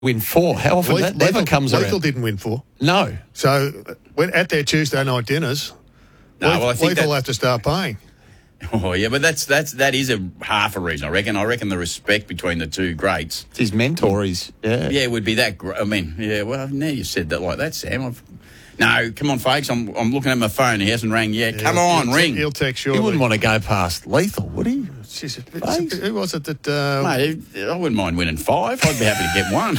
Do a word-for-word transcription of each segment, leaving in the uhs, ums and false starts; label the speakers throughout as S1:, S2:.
S1: win four. How often
S2: Le-
S1: that never
S2: Lethal,
S1: comes
S2: Lethal
S1: around?
S2: didn't win four.
S1: No.
S2: So when, at their Tuesday night dinners,
S3: No,
S2: Lethal,
S3: well, I think
S2: Lethal
S3: that-
S2: have to start paying.
S3: Oh yeah, but that's that's that is a half a reason. I reckon. I reckon the respect between the two greats.
S1: It's his mentor. He's, yeah.
S3: Yeah, it would be that. Gr- I mean, yeah. Well, now you said that like that, Sam. I've, no, come on, folks. I'm I'm looking at my phone. He hasn't rang yet.
S2: Yeah,
S3: come on,
S2: he'll,
S3: ring.
S2: He'll text
S1: He
S2: shortly.
S1: wouldn't want to go past Lethal, would he?
S2: Jeez, it's a bit- who was it that... Uh,
S3: Mate, I wouldn't mind winning five. I'd be happy to get one.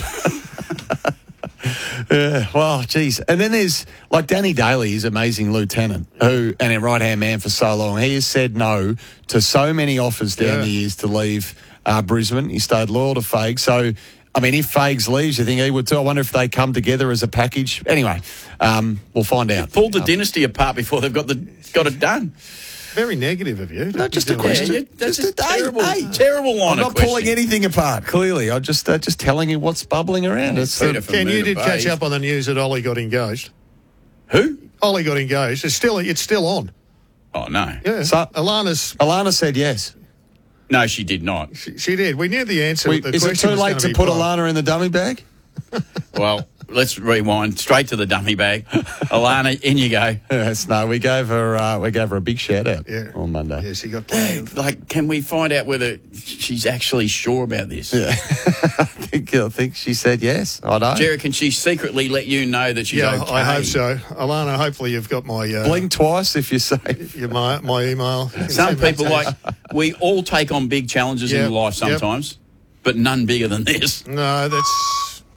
S1: Yeah, well, geez. And then there's, like, Danny Daly, his amazing lieutenant, who, and a right-hand man for so long, he has said no to so many offers down
S2: Yeah.
S1: the years to leave uh, Brisbane. He stayed loyal to Fags. So, I mean, if Fags leaves, you think he would too? I wonder if they come together as a package. Anyway, um, we'll find out.
S3: Pulled the
S1: Um,
S3: dynasty apart before they've got the got it done.
S2: very negative of you.
S1: No, just a
S2: Yeah,
S1: question.
S3: Yeah, that's
S1: Just
S3: a
S1: a-
S3: terrible,
S1: hey, hey.
S3: terrible line
S1: I'm
S3: of
S1: not
S3: question.
S1: pulling anything apart, clearly. I'm just uh, just telling you what's bubbling around. It's,
S3: Peter
S1: uh,
S3: from
S2: Ken, you
S3: Moonah
S2: did
S3: Bay.
S2: catch up on the news that Ollie got engaged.
S3: Who?
S2: Ollie got engaged. It's still it's still on.
S3: Oh no,
S2: Yeah.
S1: So-
S2: Alana's...
S1: Alana said yes.
S3: no, she did not.
S2: She, she did. We knew the answer.
S1: We,
S2: the
S1: is it
S2: question
S1: too
S2: was
S1: late
S2: gonna
S1: to
S2: be
S1: put
S2: put.
S1: Alana in the dummy bag?
S3: Well, let's rewind straight to the dummy bag. Alana, in you go.
S1: Yes, no, we gave her uh, we gave her a big shout out
S2: Yeah.
S1: on Monday.
S2: Yeah, she got plenty
S3: Yeah,
S2: of...
S3: like, can we find out whether she's actually sure about this?
S1: Yeah. I think I think she said yes. I know.
S3: Jerry, can she secretly let you know that she's
S2: Yeah,
S3: okay?
S2: I hope so. Alana, hopefully you've got my... Uh,
S1: Blink twice if you say.
S2: your, my, my email. You can
S3: Some
S2: send me a
S3: people,
S2: text.
S3: like, we all take on big challenges
S2: Yep,
S3: in life
S2: yep.
S3: sometimes, but none bigger than this.
S2: No, that's...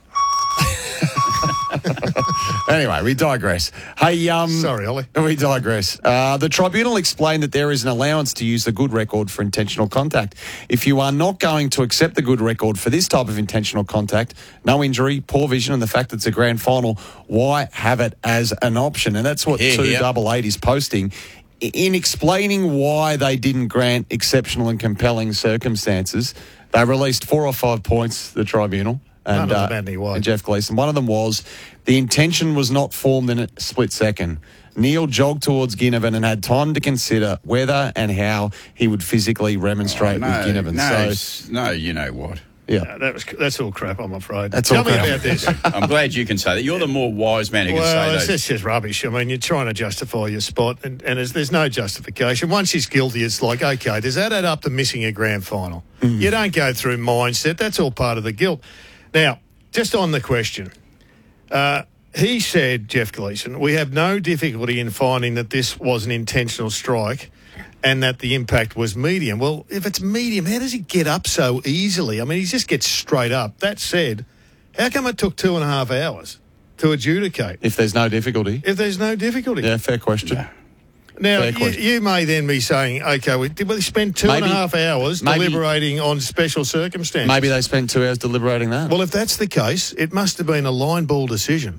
S1: Anyway, we digress. Hey, um,
S2: Sorry, Ollie.
S1: We digress. Uh, the tribunal explained that there is an allowance to use the good record for intentional contact. If you are not going to accept the good record for this type of intentional contact, no injury, poor vision, and the fact that it's a grand final, why have it as an option? And that's what
S3: Yeah,
S1: two
S3: yeah.
S1: double eight is posting. I- In explaining why they didn't grant exceptional and compelling circumstances, they released four or five points, the tribunal. And,
S2: None of them
S1: uh,
S2: had any weight.
S1: and Jeff Gleeson. One of them was the intention was not formed in a split second. Neil jogged towards Ginnivan and had time to consider whether and how he would physically remonstrate
S3: no,
S1: with Ginnivan.
S3: no,
S1: So,
S3: s- no, you know what?
S1: yeah.
S2: No, that was, that's all crap, I'm afraid.
S1: That's
S2: Tell
S1: all
S2: me
S1: crap.
S2: about this.
S3: I'm glad you can say that. You're the more wise man who can
S2: Well,
S3: say
S2: it's,
S3: those.
S2: it's just rubbish. I mean, you're trying to justify your spot, and, and there's, there's no justification. Once he's guilty, it's like, okay, does that add up to missing a grand final?
S1: Mm.
S2: You don't go through mindset. That's all part of the guilt. Now, just on the question, uh, he said, Jeff Gleeson, we have no difficulty in finding that this was an intentional strike and that the impact was medium. Well, if it's medium, how does he get up so easily? I mean, he just gets straight up. That said, how come it took two and a half hours to adjudicate
S1: If there's no difficulty.
S2: if there's no difficulty?
S1: Yeah, fair question.
S2: Now,
S1: Fair
S2: you,
S1: question.
S2: you may then be saying, okay, we, did we spend two and a
S1: Maybe-
S2: half hours
S1: maybe-
S2: deliberating on special circumstances?
S1: Maybe they spent two hours deliberating that.
S2: Well, if that's the case, it must have been a line ball decision.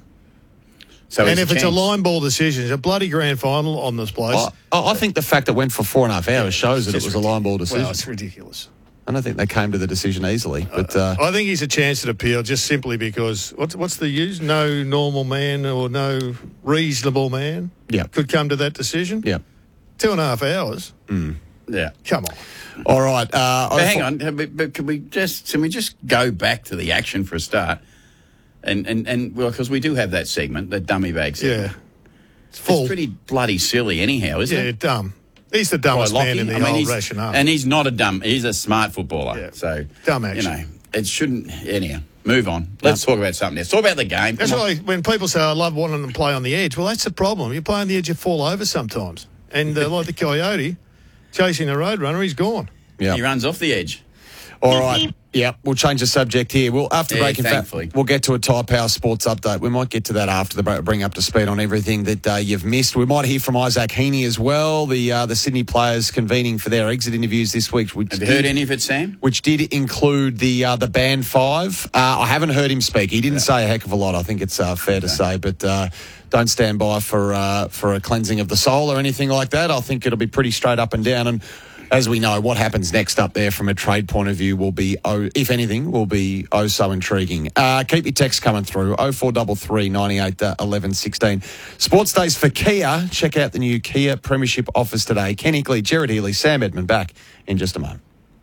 S3: So
S2: and
S3: it's
S2: if it's a
S3: chance.
S2: line ball decision, it's a bloody grand final on this place.
S1: I, I think the fact that it went for four and a half hours shows that it
S2: It's
S1: was a line ball decision.
S2: Well, it's ridiculous.
S1: I don't think they came to the decision easily. But uh,
S2: I think he's a chance at appeal just simply because what's what's the use? No normal man or no reasonable man
S1: yeah,
S2: could come to that decision.
S1: yeah.
S2: Two and a half hours.
S3: Yeah.
S2: Come on.
S1: All right. Uh,
S3: But
S1: I
S3: hang
S1: thought-
S3: on, but, but can we just can we just go back to the action for a start? And and and well, because we do have that segment, that dummy bag segment.
S2: Yeah. It's full.
S3: It's pretty bloody silly, anyhow, isn't
S2: yeah,
S3: it?
S2: dumb. He's the dumbest
S3: By
S2: man
S3: Lockie.
S2: in the
S3: I mean,
S2: whole
S3: he's-
S2: rationale.
S3: And he's not a dumb. He's a smart footballer.
S2: Yeah.
S3: So
S2: Dumb
S3: You
S2: action.
S3: know, it shouldn't. Anyhow, move on. Let's talk about something else. Talk about the game.
S2: That's
S3: Come on.
S2: why when people say, I love wanting them to play on the edge, well, that's the problem. You play on the edge, you fall over sometimes. And uh, like the Coyote, chasing the Roadrunner, he's gone.
S1: yeah.
S3: He runs off the edge.
S1: All right. Yeah, we'll change the subject here. We'll after the
S3: Yeah,
S1: break, in fact,
S3: thankfully.
S1: we'll get to a Tyre Power Sports update. We might get to that after the break, bring up to speed on everything that uh, you've missed. We might hear from Isaac Heaney as well, the uh, the Sydney players convening for their exit interviews this week. Which
S3: Have you
S1: did,
S3: heard any of it, Sam?
S1: Which did include the uh, the band five. Uh, I haven't heard him speak. He didn't say a heck of a lot, I think it's uh, fair to say, but uh, don't stand by for uh, for a cleansing of the soul or anything like that. I think it'll be pretty straight up and down. And as we know, what happens next up there from a trade point of view will be, oh, if anything, will be oh so intriguing. Uh, keep your texts coming through, oh four three three, nine eight, eleven sixteen. Sports Days for Kia. Check out the new Kia Premiership offers today. Ken Hickley, Jared Healy, Sam Edmund back in just a moment.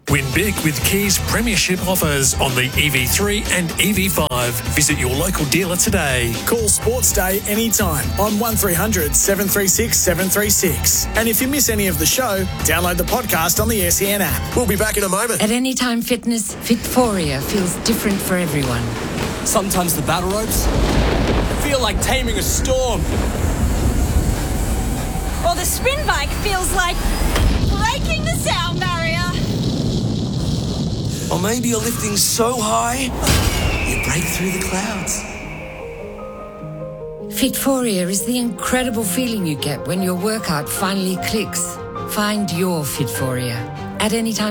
S4: Win big with Kia's premiership offers on the E V three and E V five. Visit your local dealer today.
S5: Call Sports Day anytime on one three hundred seven three six seven three six. And if you miss any of the show, download the podcast on the S E N app.
S6: We'll be back in a moment.
S7: At Anytime Fitness, Fitforia feels different for everyone.
S8: Sometimes the battle ropes feel like taming a storm.
S9: Or the spin bike feels like breaking the sound barrier.
S6: Or maybe you're lifting so high, you break through the clouds.
S7: Fitforia is the incredible feeling you get when your workout finally clicks. Find your Fitforia at Anytime